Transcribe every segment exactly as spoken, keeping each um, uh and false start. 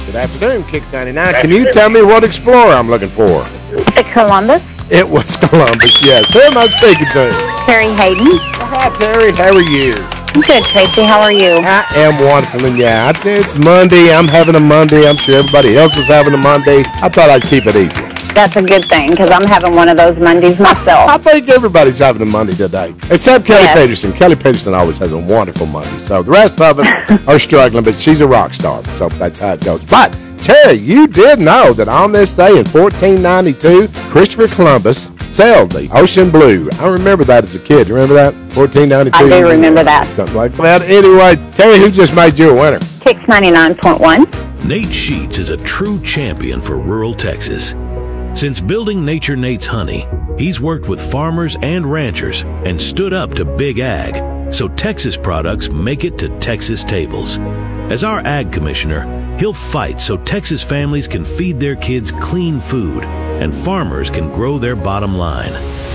Good afternoon, Kicks ninety-nine. Can you tell me what Explorer I'm looking for? The Columbus. It was Columbus, yes. Who am I speaking to? Terry Hayden. Hi, Terry. How are you? I'm good, Tracy. How are you? I am wonderful, and yeah, it's Monday. I'm having a Monday. I'm sure everybody else is having a Monday. I thought I'd keep it easy. That's a good thing, because I'm having one of those Mondays myself. I think everybody's having a Monday today, except Kelly Yes. Peterson. Kelly Peterson always has a wonderful Monday. So the rest of us are struggling, but she's a rock star, so that's how it goes. But, Terry, you did know that on this day in fourteen ninety-two, Christopher Columbus sailed the Ocean Blue. I remember that as a kid. You remember that? fourteen ninety-two? I do remember that. Something like that. Well, anyway, Terry, who just made you a winner? Kicks ninety-nine point one. Nate Sheets is a true champion for rural Texas. Since building Nature Nate's Honey, he's worked with farmers and ranchers and stood up to Big Ag, so Texas products make it to Texas tables. As our Ag Commissioner, he'll fight so Texas families can feed their kids clean food and farmers can grow their bottom line.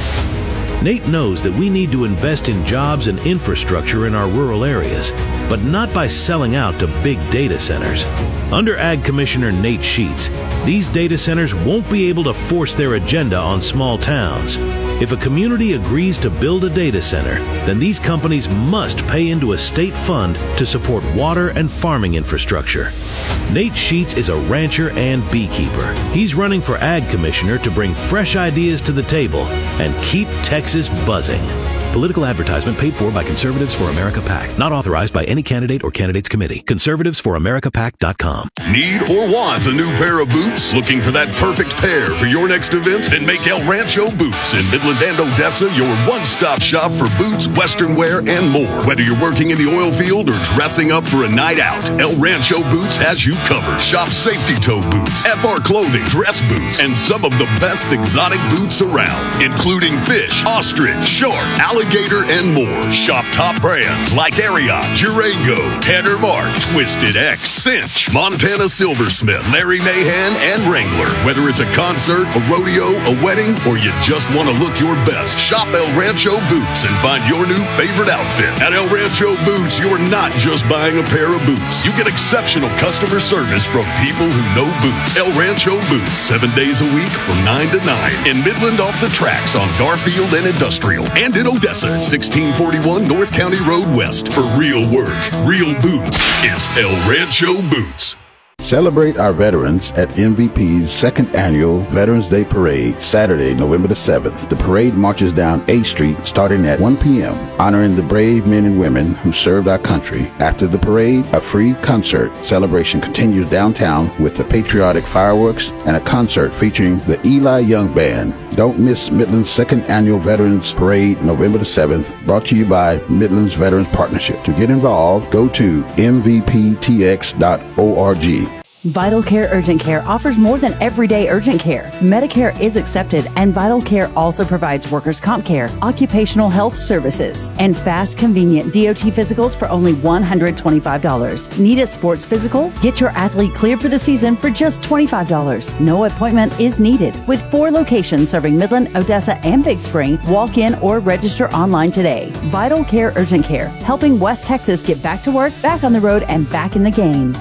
Nate knows that we need to invest in jobs and infrastructure in our rural areas, but not by selling out to big data centers. Under Ag Commissioner Nate Sheets, these data centers won't be able to force their agenda on small towns. If a community agrees to build a data center, then these companies must pay into a state fund to support water and farming infrastructure. Nate Sheets is a rancher and beekeeper. He's running for Ag Commissioner to bring fresh ideas to the table and keep Texas buzzing. Political advertisement paid for by Conservatives for America PAC. Not authorized by any candidate or candidates committee. Conservatives for America P A C dot com. Need or want a new pair of boots? Looking for that perfect pair for your next event? Then make El Rancho Boots in Midland and Odessa your one-stop shop for boots, western wear, and more. Whether you're working in the oil field or dressing up for a night out, El Rancho Boots has you covered. Shop safety toe boots, F R clothing, dress boots, and some of the best exotic boots around, including fish, ostrich, shark, alligator, and more. Shop top brands like Ariat, Durango, Tanner Mark, Twisted X, Cinch, Montana Silversmith, Larry Mahan, and Wrangler. Whether it's a concert, a rodeo, a wedding, or you just want to look your best, shop El Rancho Boots and find your new favorite outfit. At El Rancho Boots, you're not just buying a pair of boots. You get exceptional customer service from people who know boots. El Rancho Boots, seven days a week from nine to nine. In Midland off the tracks on Garfield and Industrial. And in Odessa, sixteen forty-one North County Road West. For real work, real boots, it's El Rancho Boots. Celebrate our veterans at M V P's second annual Veterans Day Parade, Saturday, November the seventh. The parade marches down A Street starting at one p.m., honoring the brave men and women who served our country. After the parade, a free concert celebration continues downtown with the patriotic fireworks and a concert featuring the Eli Young Band. Don't miss Midland's second annual Veterans Parade, November the seventh, brought to you by Midland's Veterans Partnership. To get involved, go to m v p t x dot org. Vital Care Urgent Care offers more than everyday urgent care. Medicare is accepted, and Vital Care also provides workers' comp care, occupational health services, and fast, convenient D O T physicals for only one hundred twenty-five dollars. Need a sports physical? Get your athlete cleared for the season for just twenty-five dollars. No appointment is needed. With four locations serving Midland, Odessa, and Big Spring, walk in or register online today. Vital Care Urgent Care, helping West Texas get back to work, back on the road, and back in the game.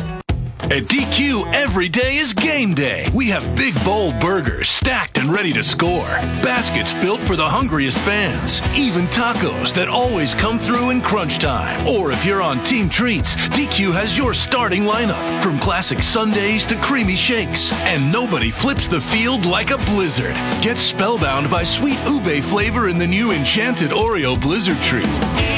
At D Q, every day is game day. We have big, bold burgers stacked and ready to score. Baskets built for the hungriest fans. Even tacos that always come through in crunch time. Or if you're on Team Treats, D Q has your starting lineup. From classic sundaes to creamy shakes. And nobody flips the field like a blizzard. Get spellbound by sweet ube flavor in the new Enchanted Oreo Blizzard Treat.